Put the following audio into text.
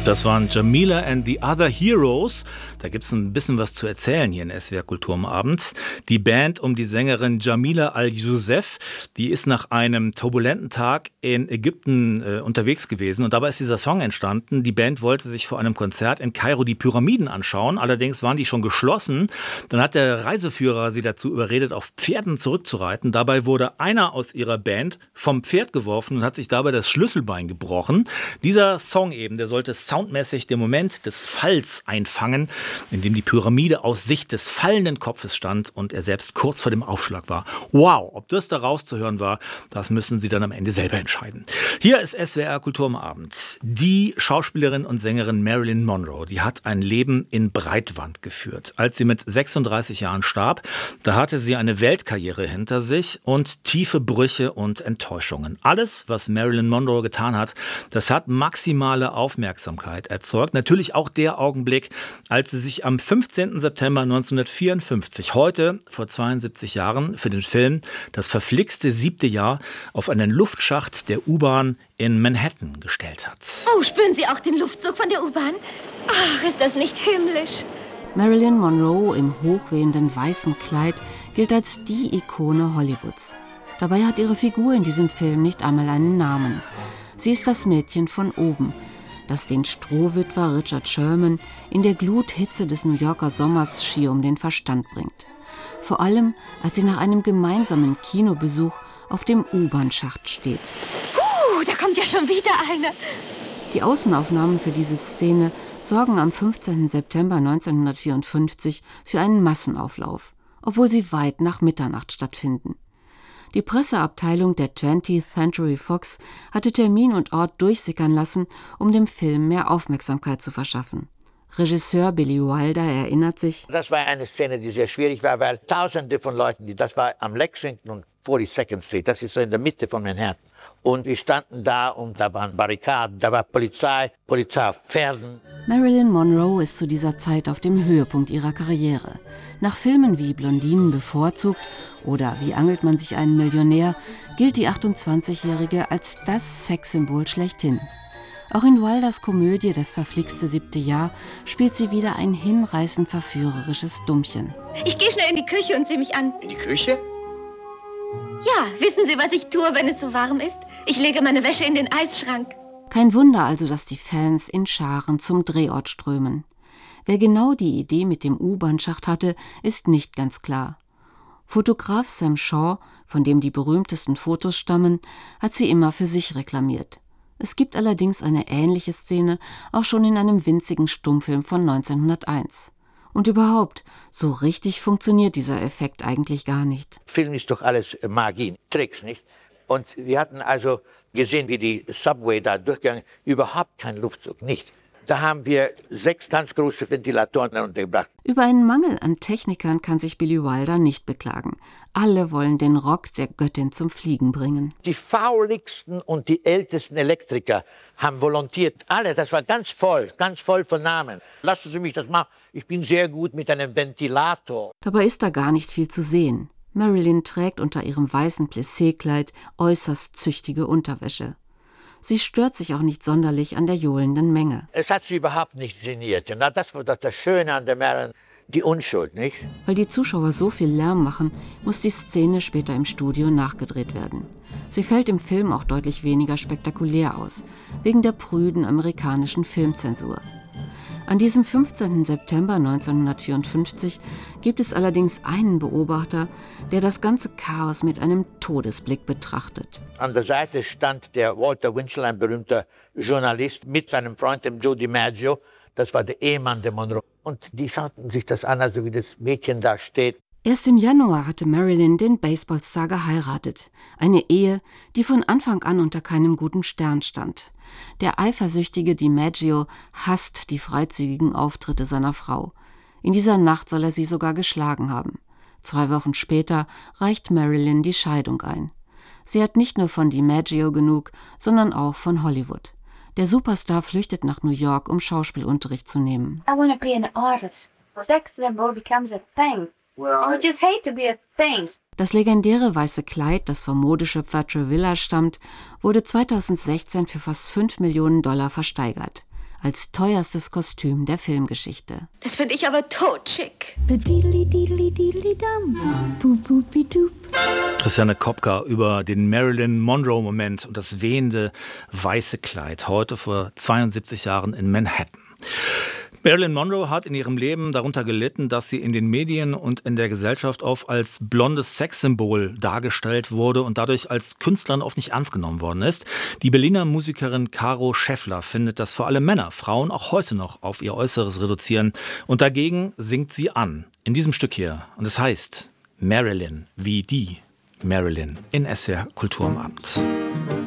Das waren Jamila and the Other Heroes. Da gibt es ein bisschen was zu erzählen hier in SWR Kultur am Abend. Die Band um die Sängerin Jamila Al-Yousef, die ist nach einem turbulenten Tag in Ägypten unterwegs gewesen. Und dabei ist dieser Song entstanden. Die Band wollte sich vor einem Konzert in Kairo die Pyramiden anschauen. Allerdings waren die schon geschlossen. Dann hat der Reiseführer sie dazu überredet, auf Pferden zurückzureiten. Dabei wurde einer aus ihrer Band vom Pferd geworfen und hat sich dabei das Schlüsselbein gebrochen. Dieser Song eben, der sollte soundmäßig den Moment des Falls einfangen, in dem die Pyramide aus Sicht des fallenden Kopfes stand und er selbst kurz vor dem Aufschlag war. Wow, ob das da rauszuhören war, das müssen Sie dann am Ende selber entscheiden. Hier ist SWR Kultur am Abend. Die Schauspielerin und Sängerin Marilyn Monroe, die hat ein Leben in Breitwand geführt. Als sie mit 36 Jahren starb, da hatte sie eine Weltkarriere hinter sich und tiefe Brüche und Enttäuschungen. Alles, was Marilyn Monroe getan hat, das hat maximale Aufmerksamkeit erzeugt. Natürlich auch der Augenblick, als sie sich am 15. September 1954, heute vor 72 Jahren, für den Film Das verflixte 7. Jahr auf einen Luftschacht der U-Bahn in Manhattan gestellt hat. Oh, spüren Sie auch den Luftzug von der U-Bahn? Ach, ist das nicht himmlisch? Marilyn Monroe im hochwehenden weißen Kleid gilt als die Ikone Hollywoods. Dabei hat ihre Figur in diesem Film nicht einmal einen Namen. Sie ist das Mädchen von oben, das den Strohwitwer Richard Sherman in der Gluthitze des New Yorker Sommers schier um den Verstand bringt. Vor allem, als sie nach einem gemeinsamen Kinobesuch auf dem U-Bahn-Schacht steht. Da kommt ja schon wieder eine. Die Außenaufnahmen für diese Szene sorgen am 15. September 1954 für einen Massenauflauf, obwohl sie weit nach Mitternacht stattfinden. Die Presseabteilung der 20th Century Fox hatte Termin und Ort durchsickern lassen, um dem Film mehr Aufmerksamkeit zu verschaffen. Regisseur Billy Wilder erinnert sich: Das war eine Szene, die sehr schwierig war, weil Tausende von Leuten, das war am Lexington und 42nd Street, das ist so in der Mitte von Manhattan. Und wir standen da und da waren Barrikaden, da war Polizei auf Pferden. Marilyn Monroe ist zu dieser Zeit auf dem Höhepunkt ihrer Karriere. Nach Filmen wie Blondinen bevorzugt oder Wie angelt man sich einen Millionär gilt die 28-Jährige als das Sexsymbol schlechthin. Auch in Wilders Komödie Das verflixte 7. Jahr spielt sie wieder ein hinreißend verführerisches Dummchen. Ich gehe schnell in die Küche und sehe mich an. In die Küche? Ja, wissen Sie, was ich tue, wenn es so warm ist? Ich lege meine Wäsche in den Eisschrank. Kein Wunder also, dass die Fans in Scharen zum Drehort strömen. Wer genau die Idee mit dem U-Bahn-Schacht hatte, ist nicht ganz klar. Fotograf Sam Shaw, von dem die berühmtesten Fotos stammen, hat sie immer für sich reklamiert. Es gibt allerdings eine ähnliche Szene auch schon in einem winzigen Stummfilm von 1901. Und überhaupt, so richtig funktioniert dieser Effekt eigentlich gar nicht. Film ist doch alles Magie, Tricks, nicht? Und wir hatten also gesehen, wie die Subway da durchgegangen, überhaupt kein Luftzug, nicht. Da haben wir 6 ganz große Ventilatoren untergebracht. Über einen Mangel an Technikern kann sich Billy Wilder nicht beklagen. Alle wollen den Rock der Göttin zum Fliegen bringen. Die fauligsten und die ältesten Elektriker haben volontiert. Alle, das war ganz voll von Namen. Lassen Sie mich das machen. Ich bin sehr gut mit einem Ventilator. Dabei ist da gar nicht viel zu sehen. Marilyn trägt unter ihrem weißen Plissé-Kleid äußerst züchtige Unterwäsche. Sie stört sich auch nicht sonderlich an der johlenden Menge. Es hat sie überhaupt nicht geniert. Und das war das Schöne an der Marilyn, die Unschuld, nicht? Weil die Zuschauer so viel Lärm machen, muss die Szene später im Studio nachgedreht werden. Sie fällt im Film auch deutlich weniger spektakulär aus, wegen der prüden amerikanischen Filmzensur. An diesem 15. September 1954 gibt es allerdings einen Beobachter, der das ganze Chaos mit einem Todesblick betrachtet. An der Seite stand der Walter Winchell, ein berühmter Journalist, mit seinem Freund, dem Joe DiMaggio. Das war der Ehemann der Monroe. Und die schauten sich das an, also wie das Mädchen da steht. Erst im Januar hatte Marilyn den Baseballstar geheiratet. Eine Ehe, die von Anfang an unter keinem guten Stern stand. Der eifersüchtige DiMaggio hasst die freizügigen Auftritte seiner Frau. In dieser Nacht soll er sie sogar geschlagen haben. 2 Wochen später reicht Marilyn die Scheidung ein. Sie hat nicht nur von DiMaggio genug, sondern auch von Hollywood. Der Superstar flüchtet nach New York, um Schauspielunterricht zu nehmen. I want to be an artist. Sex symbol becomes a thing. I would just hate to be a thing. Das legendäre weiße Kleid, das vom Modeschöpfer Trevilla stammt, wurde 2016 für fast $5 Millionen versteigert. als teuerstes Kostüm der Filmgeschichte. Das finde ich aber totschick. Christiane Kopka über den Marilyn Monroe-Moment und das wehende weiße Kleid, heute vor 72 Jahren in Manhattan. Marilyn Monroe hat in ihrem Leben darunter gelitten, dass sie in den Medien und in der Gesellschaft oft als blondes Sexsymbol dargestellt wurde und dadurch als Künstlerin oft nicht ernst genommen worden ist. Die Berliner Musikerin Caro Scheffler findet, dass vor allem Männer Frauen auch heute noch auf ihr Äußeres reduzieren. Und dagegen singt sie an, in diesem Stück hier. Und es heißt Marilyn, wie die Marilyn in SWR Kultur am Abend.